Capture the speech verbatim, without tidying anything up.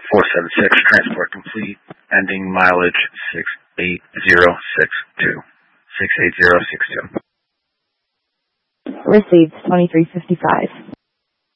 four seven six, transport complete, ending mileage six eight zero six two. six eight zero six two. Received twenty-three fifty-five.